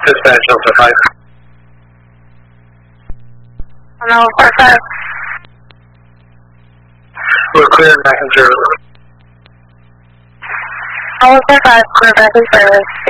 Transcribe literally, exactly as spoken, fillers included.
Dispatch Delta five. No, four five. We're clear back in zero. All four five, clear back in service.